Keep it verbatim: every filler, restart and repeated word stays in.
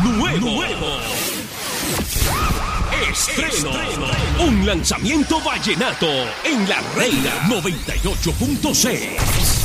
nuevo. nuevo. Estreno. Estreno. Un lanzamiento vallenato en La Reina noventa y ocho punto seis.